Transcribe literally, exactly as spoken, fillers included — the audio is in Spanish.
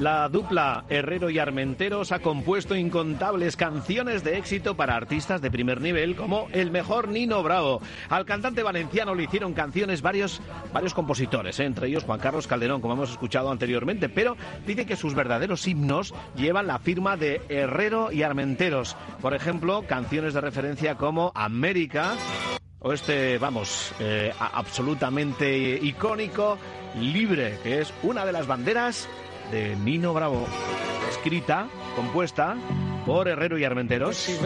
La dupla Herrero y Armenteros ha compuesto incontables canciones de éxito para artistas de primer nivel como el mejor Nino Bravo. Al cantante valenciano le hicieron canciones varios, varios compositores, ¿eh? Entre ellos Juan Carlos Calderón, como hemos escuchado anteriormente, pero dice que sus verdaderos himnos llevan la firma de Herrero y Armenteros. Por ejemplo, canciones de referencia como América o este, vamos, eh, absolutamente icónico, Libre, que es una de las banderas de Nino Bravo, escrita, compuesta por Herrero y Armenteros.